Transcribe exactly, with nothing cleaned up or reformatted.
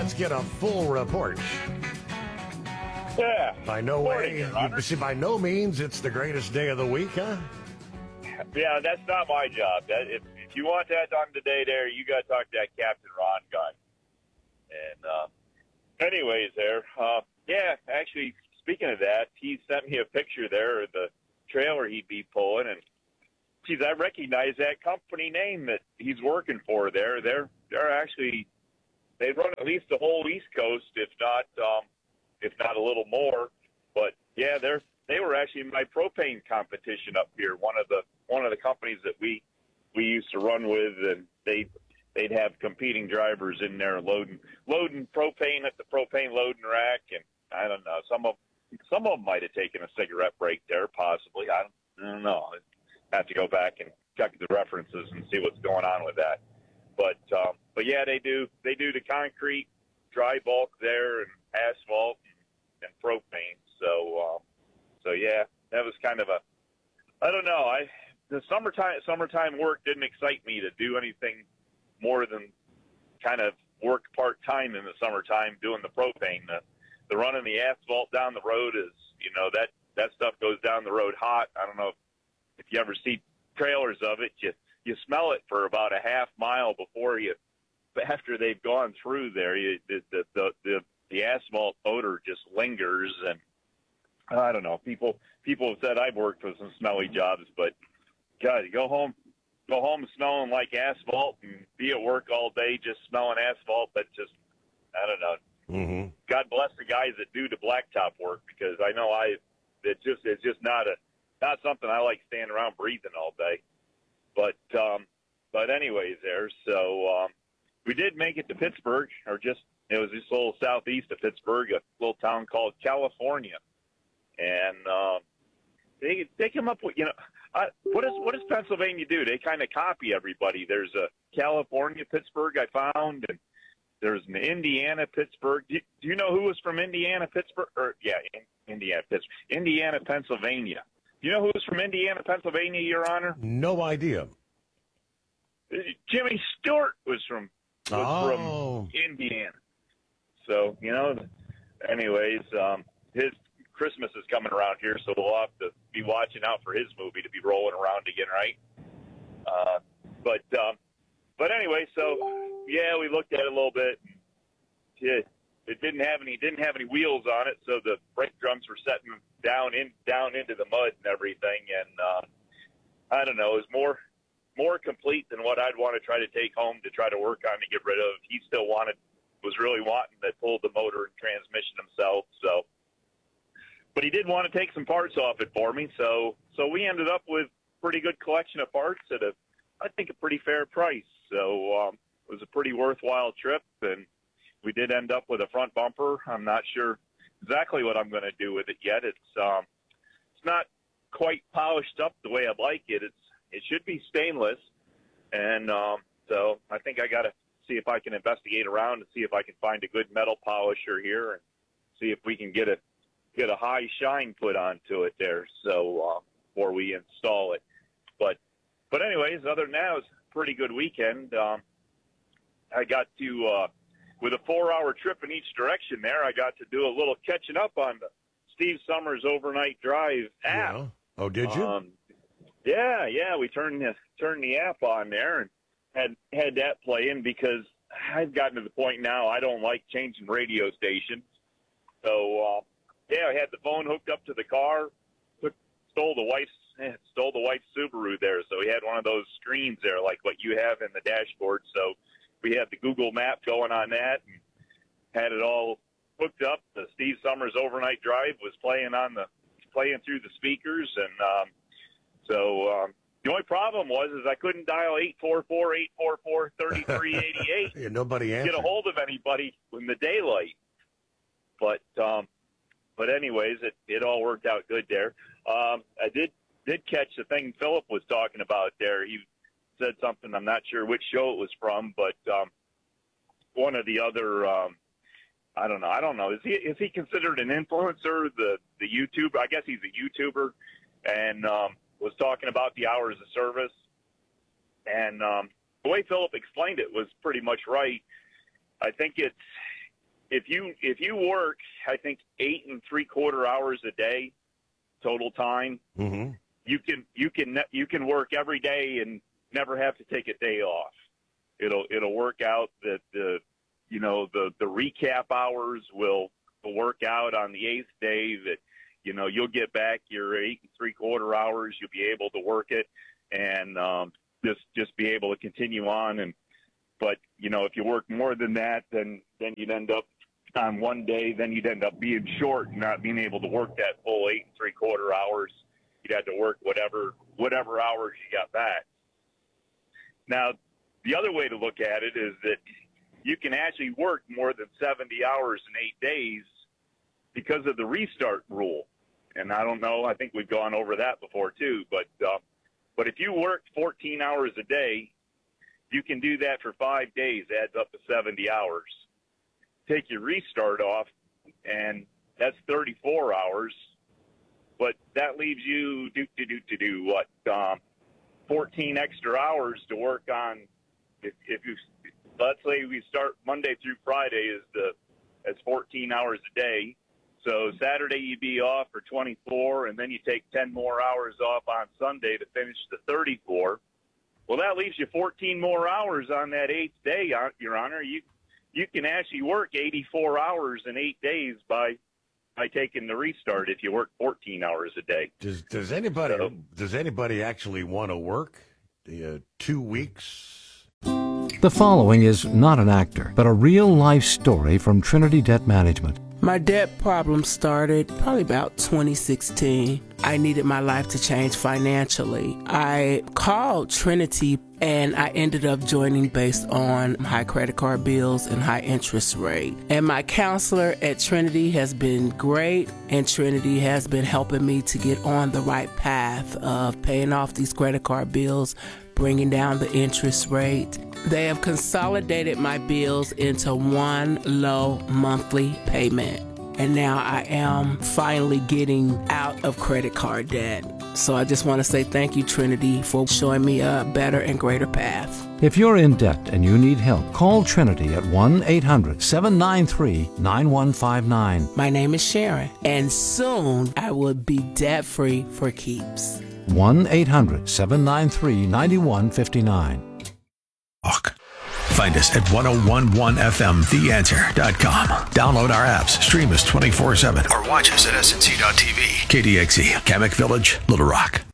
let's get a full report. Yeah. By no Morning, way, Your Honor. you see, by no means, it's the greatest day of the week, huh? Yeah, that's not my job. That, if, if you want that done today there, you got to talk to that Captain Ron guy. And uh, anyways there, uh, yeah, actually, speaking of that, he sent me a picture there of the trailer he'd be pulling. And, geez, I recognize that company name that he's working for there. They're, they're actually, they run at least the whole East Coast, if not um, if not a little more. But, yeah, they're they were actually in my propane competition up here, one of the one of the companies that we we used to run with, and they they'd have competing drivers in there loading loading propane at the propane loading rack, and I don't know, some of some of them might have taken a cigarette break there, possibly. I don't, I don't know. I have to go back and check the references and see what's going on with that. But um, but yeah, they do they do the concrete, dry bulk there, and asphalt and, and propane. So. Um, So yeah, that was kind of a, I don't know. I the summertime summertime work didn't excite me to do anything more than kind of work part time in the summertime doing the propane. The, the running the asphalt down the road is, you know, that that stuff goes down the road hot. I don't know if, if you ever see trailers of it. You you smell it for about a half mile before you, after they've gone through there. You, the, the the the the asphalt odor just lingers. And I don't know. People people have said I've worked with some smelly jobs, but God, you go home, go home smelling like asphalt, and be at work all day just smelling asphalt. That's just, I don't know. Mm-hmm. God bless the guys that do the blacktop work, because I know I, it's just it's just not a not something I like standing around breathing all day. But um, but anyways, there. So um, we did make it to Pittsburgh, or just it was just a little southeast of Pittsburgh, a little town called California. And um, they they come up with, you know, uh, what does what does Pennsylvania do? They kind of copy everybody. There's a California Pittsburgh I found, and there's an Indiana Pittsburgh. Do you, do you know who was from Indiana Pittsburgh? Or yeah, Indiana Pittsburgh, Indiana Pennsylvania. Do you know who was from Indiana Pennsylvania, Your Honor? No idea. Jimmy Stewart was from was Oh. from Indiana. So you know, anyways, um, his. Christmas is coming around here, so we'll have to be watching out for his movie to be rolling around again, right? Uh, but um, but anyway, so yeah, we looked at it a little bit. It, it didn't have any didn't have any wheels on it, so the brake drums were setting down in down into the mud and everything. And uh, I don't know, it was more more complete than what I'd want to try to take home to try to work on to get rid of. He still wanted was really wanting to pull the motor and transmission himself, so. But he did want to take some parts off it for me, so so we ended up with a pretty good collection of parts at a, I think, a pretty fair price. So um, it was a pretty worthwhile trip, and we did end up with a front bumper. I'm not sure exactly what I'm going to do with it yet. It's um, it's not quite polished up the way I'd like it. It's it should be stainless, and um, so I think I got to see if I can investigate around and see if I can find a good metal polisher here and see if we can get it. get a high shine put onto it there, so uh, before we install it. But but anyways, other than that, it was a pretty good weekend. Um, I got to, uh, with a four-hour trip in each direction there, I got to do a little catching up on the Steve Summers Overnight Drive app. Yeah. Oh, did you? Um, yeah, yeah, we turned the, turned the app on there and had, had that playing, because I've gotten to the point now I don't like changing radio stations. So, uh, yeah, I had the phone hooked up to the car, took, stole the wife's stole the wife's Subaru there, so we had one of those screens there like what you have in the dashboard. So we had the Google map going on that and had it all hooked up. The Steve Summers Overnight Drive was playing on the playing through the speakers, and um, so um, the only problem was is I couldn't dial eight four four, eight four four, three three eight eight. Yeah, nobody answered. Get a hold of anybody in the daylight, but. Um, But anyways, it, it all worked out good there. Um, I did did catch the thing Philip was talking about there. He said something, I'm not sure which show it was from, but um, one of the other, um, I don't know, I don't know. Is he is he considered an influencer, the, the YouTuber? I guess he's a YouTuber, and um, was talking about the hours of service. And um, the way Philip explained it was pretty much right. I think it's, if you if you work, I think eight and three quarter hours a day total time, Mm-hmm. you can you can you can work every day and never have to take a day off. It'll it'll work out that the you know the the recap hours will work out on the eighth day that you know you'll get back your eight and three quarter hours. You'll be able to work it and um, just just be able to continue on. And but you know if you work more than that, then then you'd end up on one day. Then you'd end up being short, not being able to work that full eight and three quarter hours. You'd have to work whatever whatever hours you got back. Now, the other way to look at it is that you can actually work more than seventy hours in eight days because of the restart rule. And I don't know, I think we've gone over that before too, but uh, but if you work fourteen hours a day, you can do that for five days, adds up to seventy hours. Take your restart off, and that's thirty-four hours, but that leaves you do to do to do what um, fourteen extra hours to work on. If, if you let's say we start Monday through Friday is the that's fourteen hours a day. So Saturday you'd be off for twenty-four, and then you take ten more hours off on Sunday to finish the thirty-four. Well, that leaves you fourteen more hours on that eighth day, Your Honor. You you can actually work eighty-four hours in eight days by by taking the restart if you work fourteen hours a day. Does does anybody So- does anybody actually want to work the uh, two weeks? The following is not an actor, but a real-life story from Trinity Debt Management. My debt problem started probably about twenty sixteen. I needed my life to change financially. I called Trinity and I ended up joining based on high credit card bills and high interest rate. And my counselor at Trinity has been great, and Trinity has been helping me to get on the right path of paying off these credit card bills, bringing down the interest rate. They have consolidated my bills into one low monthly payment. And now I am finally getting out of credit card debt. So I just want to say thank you, Trinity, for showing me a better and greater path. If you're in debt and you need help, call Trinity at one eight hundred seven nine three nine one five nine. My name is Sharon, and soon I will be debt-free for keeps. one eight hundred seven nine three nine one five nine. Find us at ten eleven F M the answer dot com. Download our apps, stream us twenty-four seven, or watch us at S N C dot T V. K D X E, Kamek Village, Little Rock.